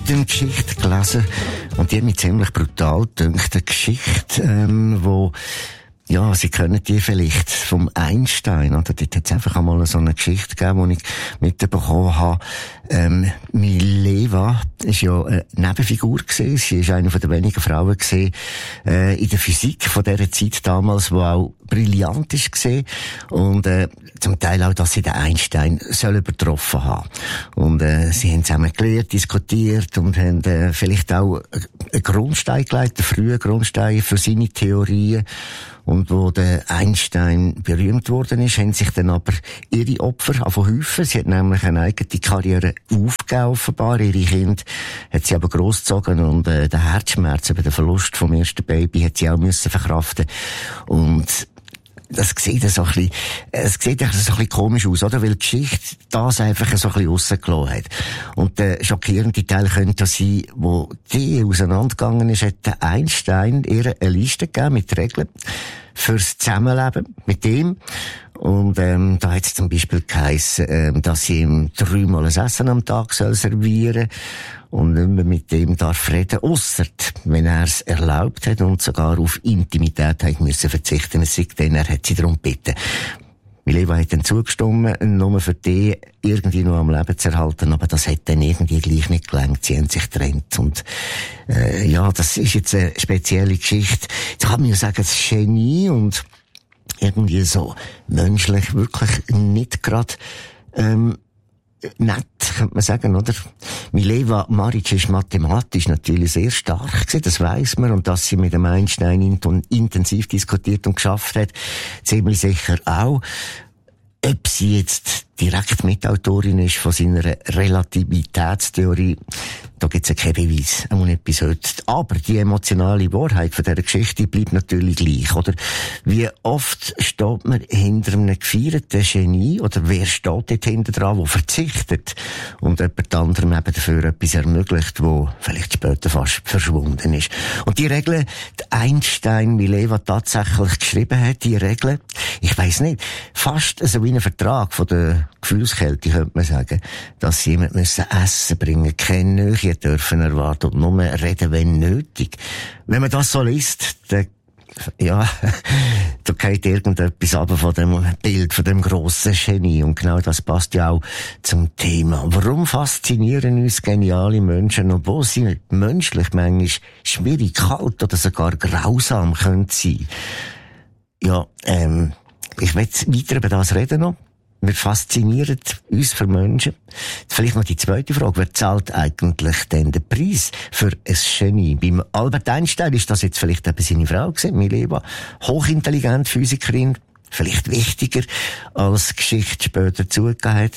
heute eine Geschichte gelesen und die hat mich ziemlich brutal gedünkt. Eine Geschichte, wo ja, Sie kennen die vielleicht vom Einstein, oder? Dort hat es einfach einmal so eine Geschichte gegeben, die ich mitbekommen habe. Mileva ist ja eine Nebenfigur gewesen. Sie ist eine der wenigen Frauen gewesen, in der Physik von dieser Zeit damals, die auch brillant ist gewesen. Und, zum Teil auch, dass sie den Einstein soll übertroffen haben. Und, sie haben zusammen gelehrt, diskutiert und haben, vielleicht auch einen Grundstein gelegt, einen frühen Grundstein für seine Theorien. Und wo der Einstein berühmt worden ist, haben sich dann aber ihre Opfer häufen. Sie hat nämlich eine eigene Karriere aufgegeben, offenbar. Ihre Kinder hat sie aber grossgezogen und den Herzschmerz über den Verlust vom ersten Baby hat sie auch müssen verkraften. Und das sieht so ein bisschen, es sieht so ein bisschen komisch aus, oder? Weil die Geschichte das einfach so ein bisschen rausgelassen hat. Und der schockierende Teil könnte sein, wo die auseinandergegangen ist, hat der Einstein ihr eine Liste gegeben mit Regeln fürs Zusammenleben mit ihm. Und da hat es zum Beispiel geheissen, dass sie ihm 3-mal ein Essen am Tag servieren soll und nicht mehr mit dem darf reden, ausser wenn er es erlaubt hat und sogar auf Intimität hat müssen verzichten. Es sei denn, er hat sie darum gebeten. Mileva hat dann zugestimmt, nur für die irgendwie noch am Leben zu erhalten, aber das hat dann irgendwie gleich nicht gelangt. Sie haben sich getrennt und ja, das ist jetzt eine spezielle Geschichte. Jetzt kann man ja sagen, das Genie und irgendwie so menschlich wirklich nicht gerade nett, könnte man sagen, oder? Mileva Maric ist mathematisch natürlich sehr stark gewesen, das weiss man, und dass sie mit dem Einstein intensiv diskutiert und geschafft hat, ziemlich sicher auch. Ob sie jetzt direkt Mitautorin ist von seiner Relativitätstheorie, da gibt's ja keinen Beweis, auch nicht bis heute. Aber die emotionale Wahrheit von dieser Geschichte bleibt natürlich gleich, oder? Wie oft steht man hinter einem gefeierten Genie, oder wer steht dort hinter dran, der verzichtet und jemand anderem eben dafür etwas ermöglicht, wo vielleicht später fast verschwunden ist. Und die Regeln, die Einstein Mileva tatsächlich geschrieben hat, die Regeln, ich weiss nicht, fast so wie ein Vertrag von der Gefühlskälte, könnte man sagen, dass sie jemand Essen bringen müssen, keine Nähe dürfen erwarten und nur reden, wenn nötig. Wenn man das so liest, dann, ja, da geht irgendetwas ab von dem Bild, von dem grossen Genie. Und genau das passt ja auch zum Thema. Warum faszinieren uns geniale Menschen, obwohl sie menschlich manchmal schwierig, kalt oder sogar grausam können sein? Ja, ich will weiter über das reden noch. Wir faszinieren uns für Menschen. Vielleicht noch die zweite Frage. Wer zahlt eigentlich denn den Preis für ein Genie? Beim Albert Einstein ist das jetzt vielleicht eben seine Frau gewesen, Mileva. Hochintelligent, Physikerin. Vielleicht wichtiger, als die Geschichte später zugegeben hat.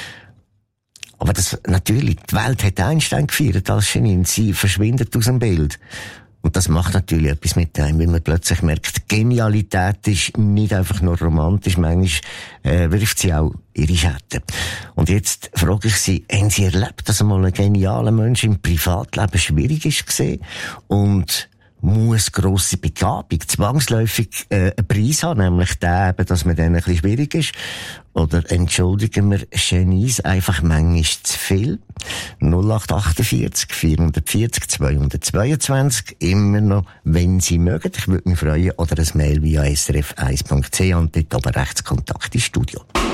Aber das, natürlich, die Welt hat Einstein gefeiert als Genie und sie verschwindet aus dem Bild. Und das macht natürlich etwas mit einem, weil man plötzlich merkt, Genialität ist nicht einfach nur romantisch, manchmal wirft sie auch ihre Schatten. Und jetzt frage ich Sie, haben Sie erlebt, dass einmal ein genialer Mensch im Privatleben schwierig ist gesehen und muss grosse Begabung zwangsläufig einen Preis haben, nämlich der eben, dass man dann ein bisschen schwierig ist? Oder entschuldigen wir Genies einfach manchmal zu viel? 0848 440 222, immer noch, wenn Sie mögen. Ich würde mich freuen. Oder ein Mail via srf1.ch und dort oben rechts Kontakt ins Studio.